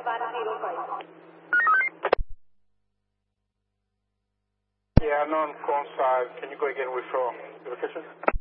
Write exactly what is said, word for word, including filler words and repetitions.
one zero five. Yeah, unknown, cone five. Can you go again with your location?